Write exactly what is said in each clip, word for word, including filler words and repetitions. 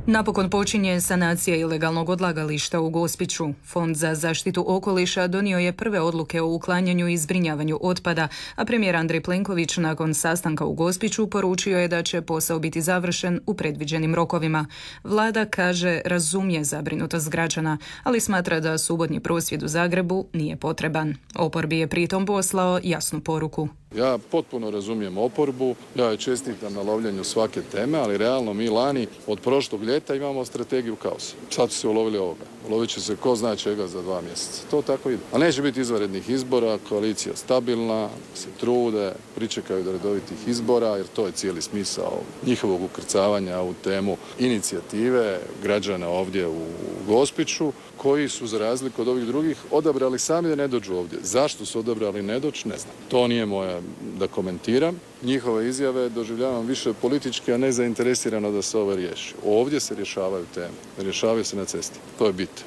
Napokon počinje sanacija ilegalnog odlagališta u Gospiću. Fond za zaštitu okoliša donio je prve odluke o uklanjanju i zbrinjavanju otpada, a premijer Andrej Plenković nakon sastanka u Gospiću poručio je da će posao biti završen u predviđenim rokovima. Vlada kaže razumije zabrinutost građana, ali smatra da subotnji prosvjed u Zagrebu nije potreban. Oporbi je pritom poslao jasnu poruku. Ja potpuno razumijem oporbu, ja je čestitam na lovljenju svake teme, ali realno mi lani od prošlog ljeta imamo strategiju kaosa. Sad su se ulovili ovoga. Ulovit će se ko zna čega za dva mjeseca. To tako ide. A neće biti izvanrednih izbora, koalicija stabilna, se trude, pričekaju do redovitih izbora, jer to je cijeli smisao njihovog ukrcavanja u temu inicijative građana ovdje u Gospiću, koji su za razliku od ovih drugih odabrali sami da ne dođu ovdje. Zašto su odabrali ne doći, ne znam. To nije moja da komentiram. Njihove izjave doživljavam više politički, a ne zainteresirano da se ovo riješi. Ovdje se rješavaju teme. Rješavaju se na cesti. To je bit.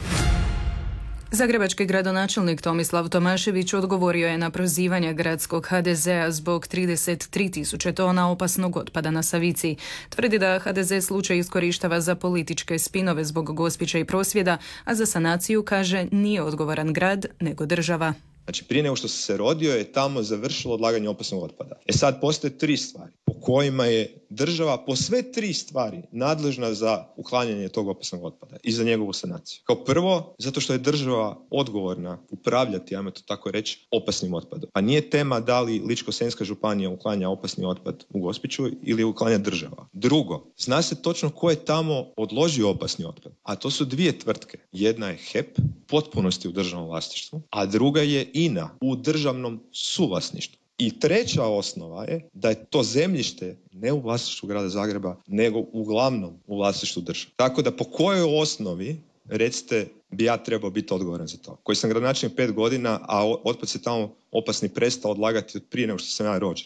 Zagrebački gradonačelnik Tomislav Tomašević odgovorio je na prozivanje gradskog ha de zea zbog trideset tri tisuće tona opasnog otpada na Savici. Tvrdi da ha de ze slučaj iskorištava za političke spinove zbog Gospića i prosvjeda, a za sanaciju, kaže, nije odgovoran grad, nego država. Znači, prije nego što se se rodio je tamo završilo odlaganje opasnog otpada. E sad postoje tri stvari po kojima je država po sve tri stvari nadležna za uklanjanje tog opasnog otpada i za njegovu sanaciju. Kao prvo, zato što je država odgovorna upravljati, ajmo to tako reći, opasnim otpadom. Pa nije tema da li Ličko-senjska županija uklanja opasni otpad u Gospiću ili uklanja država. Drugo, zna se točno ko je tamo odložio opasni otpad, a to su dvije tvrtke. Jedna je he pe, potpunosti u državnom vlasništvu, a druga je i en a u državnom suvlasništvu. I treća osnova je da je to zemljište ne u vlasništvu grada Zagreba, nego uglavnom u vlasništvu države. Tako da po kojoj osnovi, recite, bi ja trebao biti odgovoran za to? Koji sam gradonačelnik pet godina, a otpad se tamo opasni prestao odlagati od prije nego što sam ja rođen.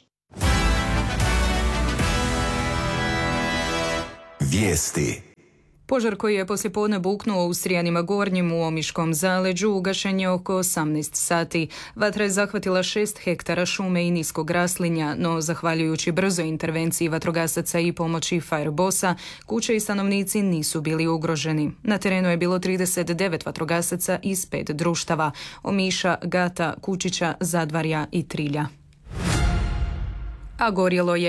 Vijesti. Požar koji je poslijepodne buknuo u Strijanima Gornjim u Omiškom zaleđu ugašen je oko osamnaest sati. Vatra je zahvatila šest hektara šume i niskog raslinja, no zahvaljujući brzoj intervenciji vatrogasaca i pomoći Firebossa, kuće i stanovnici nisu bili ugroženi. Na terenu je bilo trideset devet vatrogasaca iz pet društava: Omiša, Gata, Kučića, Zadvarja i Trilja. A gorjelo je